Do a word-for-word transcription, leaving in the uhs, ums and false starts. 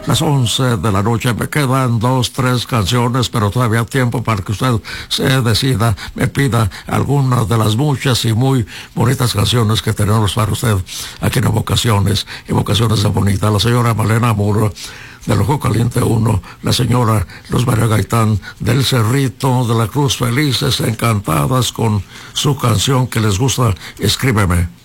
las once de la noche. Me quedan dos, tres canciones, pero todavía hay tiempo para que usted se decida, me pida alguna de las muchas y muy bonitas canciones que tenemos para usted aquí en Evocaciones, Evocaciones de Bonita. La señora Malena Muro del Ojo Caliente uno, la señora Luz María Gaitán del Cerrito de la Cruz, felices, encantadas con su canción que les gusta, Escríbeme.